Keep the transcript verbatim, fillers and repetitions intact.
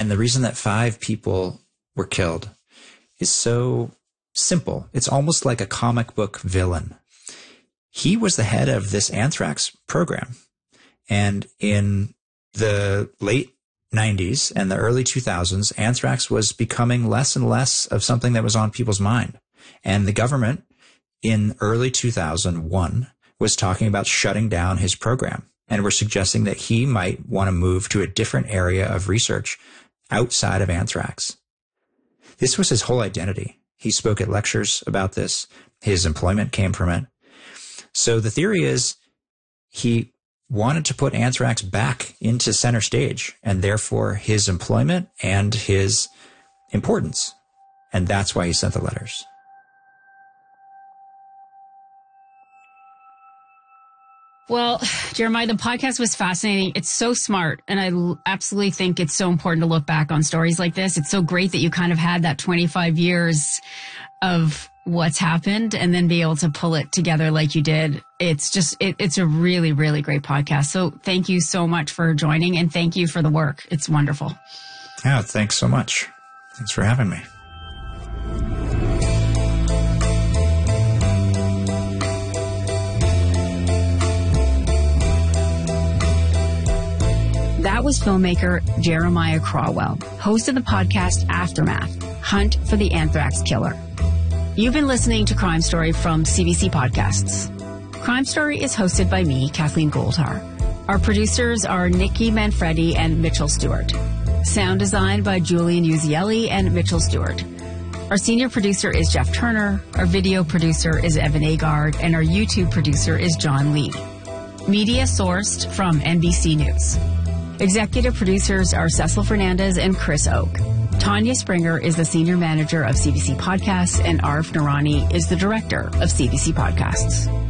And the reason that five people were killed is so simple. It's almost like a comic book villain. He was the head of this anthrax program. And in the late nineties and the early two thousands, anthrax was becoming less and less of something that was on people's mind. And the government in early two thousand one was talking about shutting down his program. And were suggesting that he might want to move to a different area of research outside of anthrax. This was his whole identity. He spoke at lectures about this. His employment came from it. So the theory is he wanted to put anthrax back into center stage, and therefore his employment and his importance. And that's why he sent the letters. Well, Jeremiah, the podcast was fascinating. It's so smart. And I l- absolutely think it's so important to look back on stories like this. It's so great that you kind of had that twenty-five years of what's happened and then be able to pull it together like you did. It's just, it, it's a really, really great podcast. So thank you so much for joining, and thank you for the work. It's wonderful. Yeah, thanks so much. Thanks for having me. That was filmmaker Jeremiah Crawwell, host of the podcast Aftermath, Hunt for the Anthrax Killer. You've been listening to Crime Story from C B C Podcasts. Crime Story is hosted by me, Kathleen Goldhar. Our producers are Nikki Manfredi and Mitchell Stewart. Sound design by Julian Uzielli and Mitchell Stewart. Our senior producer is Jeff Turner. Our video producer is Evan Agard. And our YouTube producer is John Lee. Media sourced from N B C News. Executive producers are Cecil Fernandez and Chris Oak. Tanya Springer is the senior manager of C B C Podcasts, and Arif Noorani is the director of C B C Podcasts.